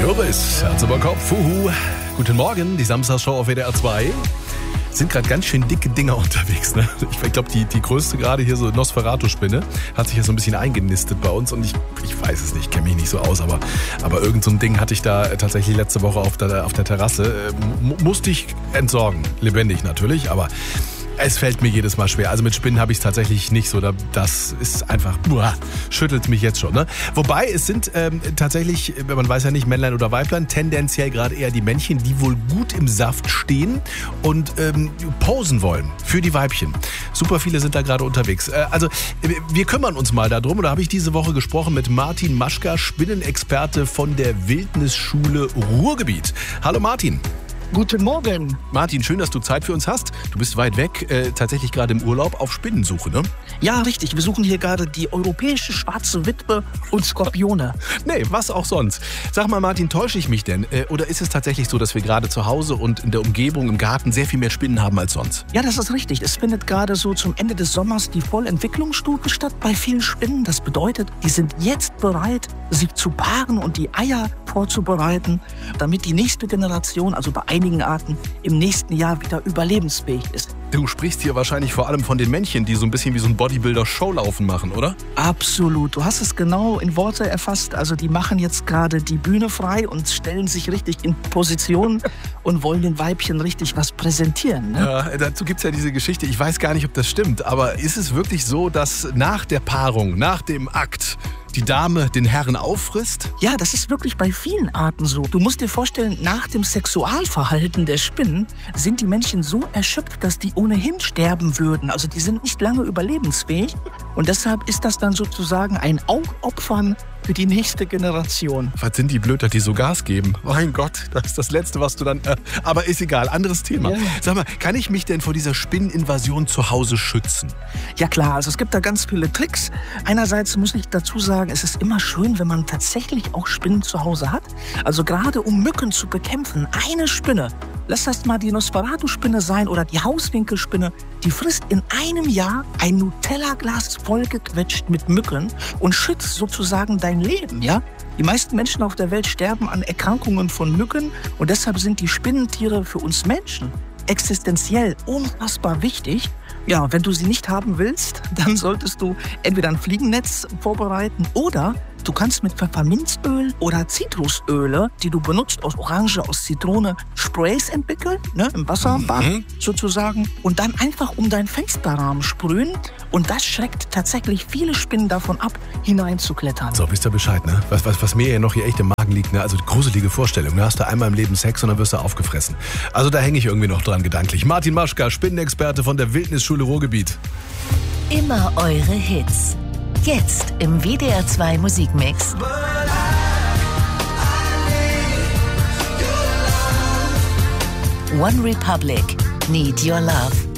Loris, Herz über Kopf. Guten Morgen, die Samstagsshow auf WDR 2. Sind gerade ganz schön dicke Dinger unterwegs. Ne? Ich glaube, die größte gerade hier, so Nosferatu-Spinne, hat sich ja so ein bisschen eingenistet bei uns. Und ich weiß es nicht, kenne mich nicht so aus, aber irgend so ein Ding hatte ich da tatsächlich letzte Woche auf der Terrasse. Musste ich entsorgen, lebendig natürlich, aber es fällt mir jedes Mal schwer. Also mit Spinnen habe ich es tatsächlich nicht so. Das ist einfach, schüttelt mich jetzt schon. Ne? Wobei es sind tatsächlich, man weiß ja nicht, Männlein oder Weiblein, tendenziell gerade eher die Männchen, die wohl gut im Saft stehen und posen wollen für die Weibchen. Super viele sind da gerade unterwegs. Also wir kümmern uns mal darum. Und da habe ich diese Woche gesprochen mit Martin Maschka, Spinnenexperte von der Wildnisschule Ruhrgebiet. Hallo Martin. Guten Morgen. Martin, schön, dass du Zeit für uns hast. Du bist weit weg, tatsächlich gerade im Urlaub auf Spinnensuche, ne? Ja, richtig. Wir suchen hier gerade die europäische schwarze Witwe und Skorpione. Nee, was auch sonst. Sag mal, Martin, täusche ich mich denn? Oder ist es tatsächlich so, dass wir gerade zu Hause und in der Umgebung, im Garten sehr viel mehr Spinnen haben als sonst? Ja, das ist richtig. Es findet gerade so zum Ende des Sommers die Vollentwicklungsstufe statt bei vielen Spinnen. Das bedeutet, die sind jetzt bereit, sich zu paaren und die Eier vorzubereiten, damit die nächste Generation, also bei einigen Arten, im nächsten Jahr wieder überlebensfähig ist. Du sprichst hier wahrscheinlich vor allem von den Männchen, die so ein bisschen wie so ein Bodybuilder-Showlaufen machen, oder? Absolut. Du hast es genau in Worte erfasst. Also die machen jetzt gerade die Bühne frei und stellen sich richtig in Position und wollen den Weibchen richtig was präsentieren. Ne? Ja, dazu gibt's ja diese Geschichte. Ich weiß gar nicht, ob das stimmt, aber ist es wirklich so, dass nach der Paarung, nach dem Akt, die Dame den Herren auffrisst? Ja, das ist wirklich bei vielen Arten so. Du musst dir vorstellen, nach dem Sexualverhalten der Spinnen sind die Männchen so erschöpft, dass die ohnehin sterben würden. Also die sind nicht lange überlebensfähig. Und deshalb ist das dann sozusagen ein Aufopfern für die nächste Generation. Was sind die blöd, dass die so Gas geben? Mein Gott, das ist das Letzte, was du dann... aber ist egal, anderes Thema. Ja. Sag mal, kann ich mich denn vor dieser Spinneninvasion zu Hause schützen? Ja klar, also es gibt da ganz viele Tricks. Einerseits muss ich dazu sagen, es ist immer schön, wenn man tatsächlich auch Spinnen zu Hause hat. Also gerade um Mücken zu bekämpfen, eine Spinne, lass das mal die Nosferatu-Spinne sein oder die Hauswinkelspinne, die frisst in einem Jahr ein Nutella-Glas vollgequetscht mit Mücken und schützt sozusagen dein Leben, ja? Die meisten Menschen auf der Welt sterben an Erkrankungen von Mücken und deshalb sind die Spinnentiere für uns Menschen existenziell unfassbar wichtig. Ja, wenn du sie nicht haben willst, dann solltest du entweder ein Fliegennetz vorbereiten oder du kannst mit Pfefferminzöl oder Zitrusöle, die du benutzt aus Orange, aus Zitrone, Sprays entwickeln, ne, im Wasserbad sozusagen, und dann einfach um deinen Fensterrahmen sprühen. Und das schreckt tatsächlich viele Spinnen davon ab, hineinzuklettern. So, wisst ihr Bescheid, ne? Was mir ja noch hier echt im Magen liegt, ne? Also gruselige Vorstellung. Da hast du einmal im Leben Sex und dann wirst du aufgefressen. Also da hänge ich irgendwie noch dran gedanklich. Martin Maschka, Spinnenexperte von der Wildnisschule Ruhrgebiet. Immer eure Hits. Jetzt im WDR 2 Musikmix. One Republic, Need Your Love.